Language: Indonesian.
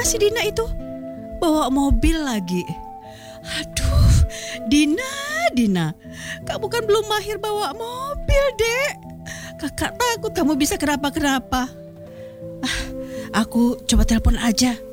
si Dina itu? Bawa mobil lagi. Aduh, Dina, kamu kan belum mahir bawa mobil, Dek. Kakak takut kamu bisa kenapa-kenapa. Aku coba telepon aja.